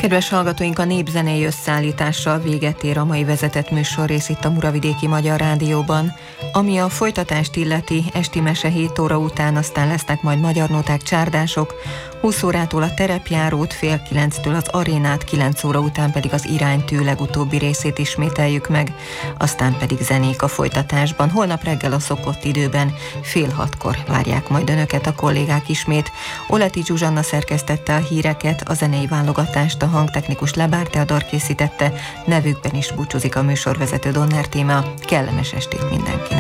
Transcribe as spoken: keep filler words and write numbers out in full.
Kedves hallgatóink, a Népzenei összeállítással véget ér a mai vezetett műsorrész itt a Muravidéki Magyar Rádióban. Ami a folytatást illeti, esti mese hét óra után aztán lesznek majd magyar nóták, csárdások, húsz órától a terepjárót, fél kilenctől az arénát, kilenc óra után pedig az iránytű legutóbbi részét ismételjük meg, aztán pedig zenék a folytatásban. Holnap reggel a szokott időben, fél hatkor várják majd önöket a kollégák ismét. Oleti Zsuzsanna szerkesztette a híreket, a zenei válogatást a hangtechnikus Lebár Teodor készítette, nevükben is búcsúzik a műsorvezető Donner Tímea. Kellemes estét mindenkinek!